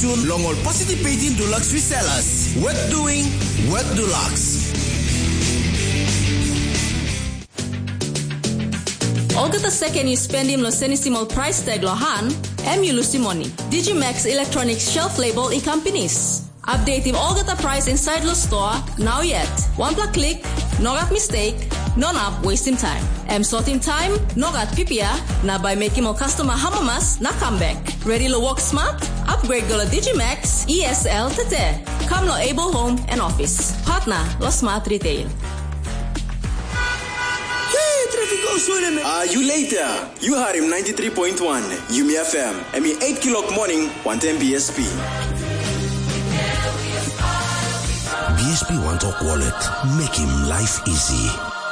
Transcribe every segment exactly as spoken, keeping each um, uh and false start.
soon long all participating Dulux resellers. Worth doing, worth Dulux. Olga the second you spend him lo senisimal price tag lohan, M U Lusimoni. Digimax Electronics shelf label e companies. Update him Olga the price inside lo store now yet. One plus click, no got mistake, no up wasting time. M sorting time, no got P P A, na by making more customer hamamas na come back. Ready to work smart? Upgrade go to Digimax E S L Tete. Come lo able home and office. Partner lo smart retail. Ah, uh, you later. You heard him ninety-three point one, Yumi F M. I mean eight o'clock morning, one ten B S P. B S P One Talk Wallet. Make him life easy.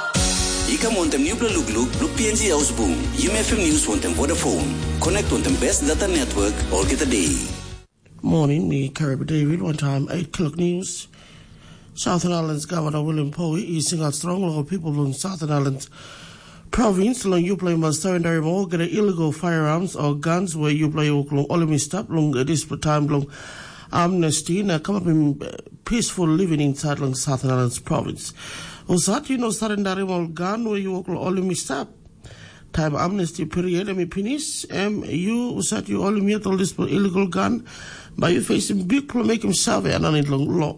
Ika want them new look look, look P N G house boom. Yumi F M News want them Vodafone. Connect on them best data network all get a day. Morning, me, Caribou David, one time, eight o'clock news. Southern Islands Governor William Poe is singing out strong local people from Southern Islands province long you play must surrender more get illegal firearms or guns where you play long only stop long this time long amnesty na come up in peaceful living inside long Southern Islands province. Was you know surrender more gun where you only stop time amnesty period I mean penis um you was that you only meet all this illegal gun but you facing big problem make him survey and on long law.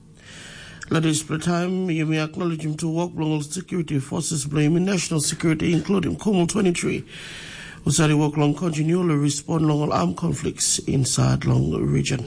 At this time, you may acknowledge him to work along security forces blaming national security, including Kumu twenty-three, who said he work along continually respond along all armed conflicts inside long region.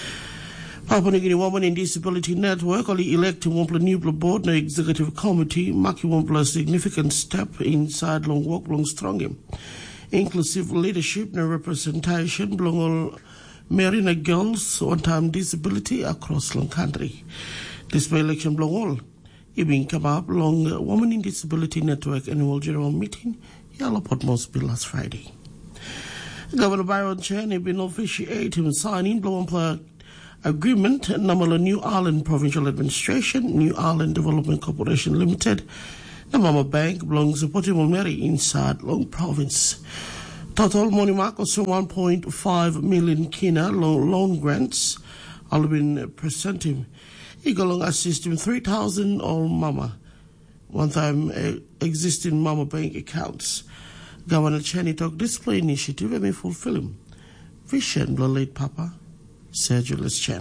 Papua New Guinea Women in Disability Network only elected Wampla new board na executive committee, marking Wampla a significant step inside long work along strong him. Inclusive leadership and representation belong all marina girls one-time disability across long country. This by election belong all. It come up long Women in Disability Network annual general meeting, Yellow Port Moresby last Friday. Governor Byron Chen had been officiating signing Blowample agreement number New Ireland Provincial Administration, New Ireland Development Corporation Limited, the Mama Bank belongs to Portimore Mary inside Long Province. Total money mark also one point five million kina loan, loan grants all been presenting. Igolong assist him three thousand all mama, one time uh, existing mama bank accounts. Governor Cheney talk display initiative and may fulfill him. Vision the late Papa, Sir Julius Chen.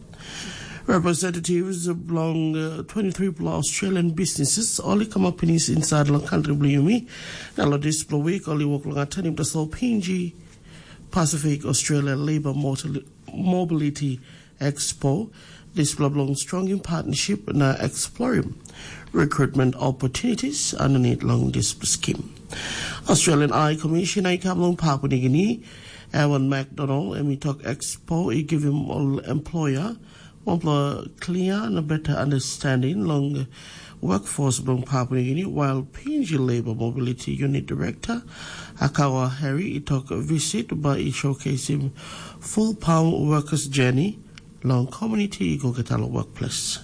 Representatives belong uh, twenty-three plus Australian businesses only come up in his inside long country Blumi. Now this week only work long attending the Sol P N G Pacific Australia Labour Mobility Expo. This belongs strong in partnership and uh, exploring recruitment opportunities underneath long this scheme. Australian Eye Commission I come along Papua New Guinea, Evan McDonald, and we talk Expo, he give him all employer, one clear and a better understanding long workforce belong Papua New Guinea, while P N G Labour Mobility Unit Director, Akawa Harry, he talk a visit by he showcase him full pound workers journey long community Gogatalo workplace.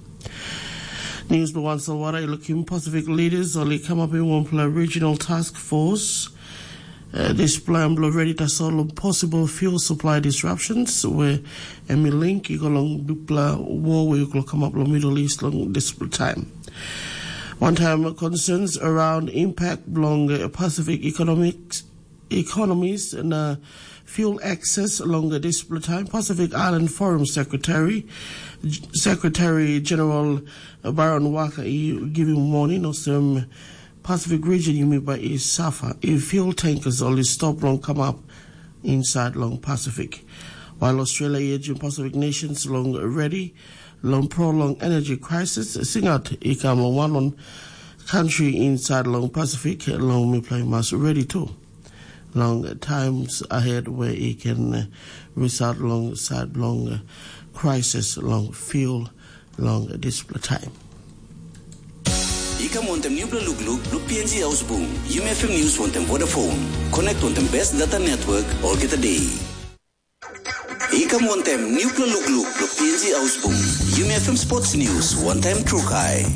News by one Salwara looking Pacific leaders only come up in one regional task force. Uh, this plan will ready to solve possible fuel supply disruptions where Emi Link you go along dupla war where you will come up in the Middle East long this time. One time concerns around impact along uh, Pacific economics economies and uh, fuel access along this time. Pacific Island Forum Secretary, G- Secretary General Baron Waka, he giving warning of some Pacific region you mean by is suffer if fuel tankers only stop long come up inside long Pacific. While Australia urging Pacific nations long ready, long prolonged energy crisis, sing out ikam one on country inside long Pacific, long me play must ready too. Long times ahead where it can uh, result long side long uh, crisis long fuel long display time. Ika want them new look look look P N G house boom. U M F M News want them Vodafone. Connect on them best data network all get a day. Ika want them new look look look P N G house boom. U M F M Sports News one time true kai.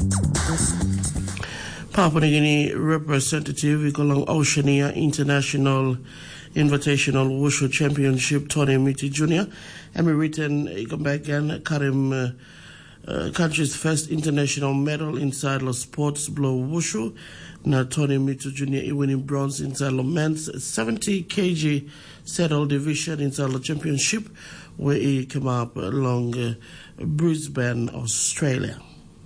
Papua New Guinea representative along Oceania International Invitational Wushu Championship Tony Miti Junior And we written Ikambagan Karim uh, uh, country's first international medal inside the sports blow Wushu. Now Tony Miti Junior winning bronze inside the men's seventy kilogram saddle division inside the championship where he came up along uh, Brisbane, Australia.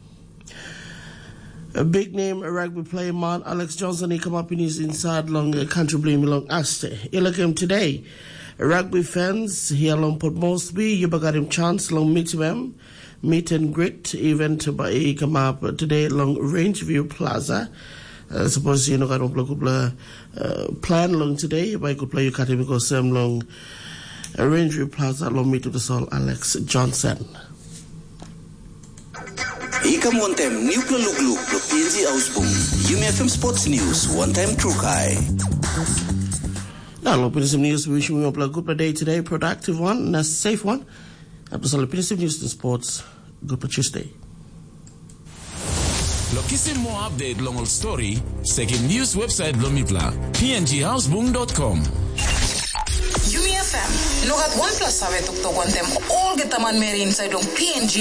A big name, a rugby player, man, Alex Johnson, he come up in his inside long uh, country blame along Aster. He look him today. Rugby fans here along Port Moresby, you got him chance long meet him, meet and greet event by he come up today along Rangeview Plaza. I suppose you know got a uh, plan long today, but I could play you cut him because some long uh, Rangeview Plaza along meet to the soul Alex Johnson. Ika one time new plug look look lo P N G Ausbung. U M F M Sports News one time true kai. Now, open some news. We wish you a good day today, productive one and a safe one. Episode of News and Sports. Good Tuesday. Lokisi more update long old story. Second news website Lomipla p n g houseboom dot com. U M F M. Look at one plus sabe tuk tuk one them all get a man marry inside on P N G